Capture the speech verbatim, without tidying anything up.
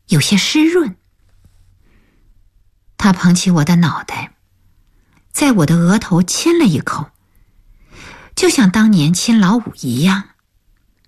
有些湿润。他捧起我的脑袋，在我的额头亲了一口，就像当年亲老五一样。